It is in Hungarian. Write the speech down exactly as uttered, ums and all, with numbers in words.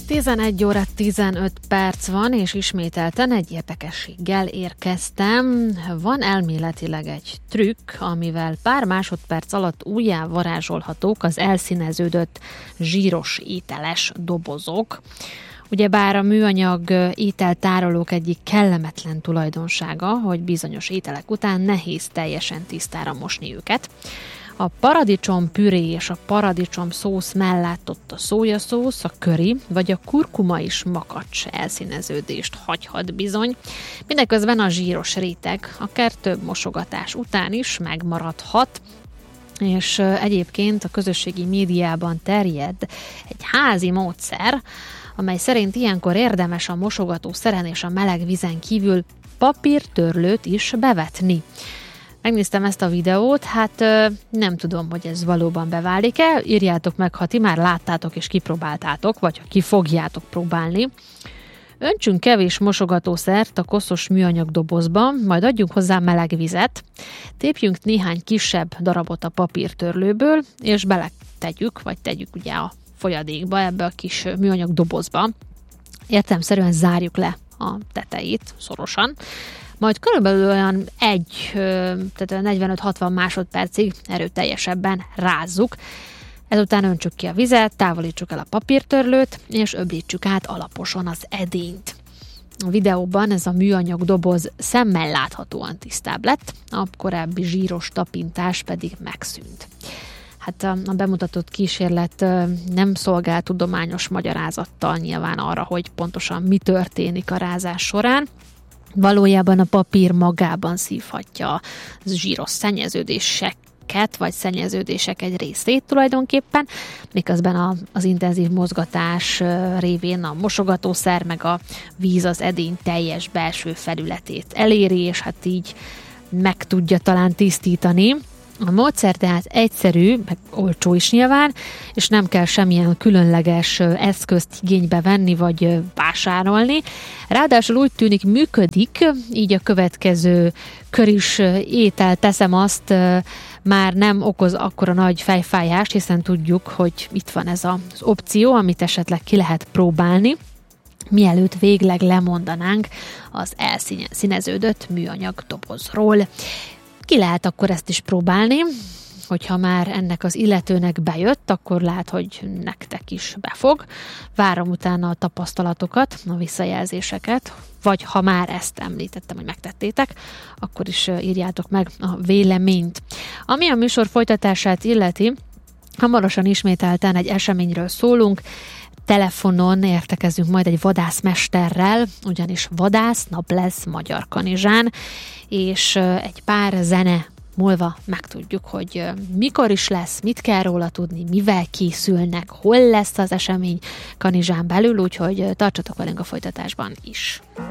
tizenegy óra tizenöt perc van, és ismételten egy érdekességgel érkeztem. Van elméletileg egy trükk, amivel pár másodperc alatt újjá varázsolhatók az elszíneződött zsíros ételes dobozok. Ugyebár a műanyag ételtárolók egyik kellemetlen tulajdonsága, hogy bizonyos ételek után nehéz teljesen tisztára mosni őket. A paradicsom püré és a paradicsom szósz mellett ott a szójaszósz, a köri vagy a kurkuma is makacs elszíneződést hagyhat bizony. Mindeközben a zsíros réteg akár több mosogatás után is megmaradhat, és egyébként a közösségi médiában terjed egy házi módszer, amely szerint ilyenkor érdemes a mosogatószeren és a meleg vízen kívül papírtörlőt is bevetni. Megnéztem ezt a videót, hát nem tudom, hogy ez valóban beválik-e. Írjátok meg, ha ti már láttátok és kipróbáltátok, vagy ha ki fogjátok próbálni. Öntsünk kevés mosogatószert a koszos műanyag dobozba, majd adjunk hozzá meleg vizet, tépjünk néhány kisebb darabot a papírtörlőből, és beletegyük, vagy tegyük ugye a folyadékba, ebbe a kis műanyag dobozba. Értelemszerűen zárjuk le a tetejét szorosan, majd körülbelül olyan egy, tehát negyvenöt-hatvan másodpercig erőteljesebben rázzuk. Ezután öntsük ki a vizet, távolítsuk el a papírtörlőt, és öblítsük át alaposan az edényt. A videóban ez a műanyag doboz szemmel láthatóan tisztább lett, a korábbi zsíros tapintás pedig megszűnt. Hát a bemutatott kísérlet nem szolgál tudományos magyarázattal nyilván arra, hogy pontosan mi történik a rázás során. Valójában a papír magában szívhatja a zsíros szennyeződéseket, vagy szennyeződések egy részét tulajdonképpen, miközben a, az intenzív mozgatás révén a mosogatószer meg a víz az edény teljes belső felületét eléri, és hát így meg tudja talán tisztítani. A módszer tehát egyszerű, meg olcsó is nyilván, és nem kell semmilyen különleges eszközt igénybe venni vagy vásárolni. Ráadásul úgy tűnik működik, így a következő köris étel, teszem azt, már nem okoz akkora nagy fejfájást, hiszen tudjuk, hogy itt van ez az opció, amit esetleg ki lehet próbálni, mielőtt végleg lemondanánk az elszíneződött műanyag dobozról. Ki lehet akkor ezt is próbálni, hogyha már ennek az illetőnek bejött, akkor lehet, hogy nektek is befog. Várom utána a tapasztalatokat, a visszajelzéseket, vagy ha már ezt említettem, hogy megtettétek, akkor is írjátok meg a véleményt. Ami a műsor folytatását illeti, hamarosan ismételten egy eseményről szólunk, telefonon értekezünk majd egy vadászmesterrel, ugyanis vadásznap lesz Magyarkanizsán, és egy pár zene múlva megtudjuk, hogy mikor is lesz, mit kell róla tudni, mivel készülnek, hol lesz az esemény Kanizsán belül, úgyhogy tartsatok velünk a folytatásban is.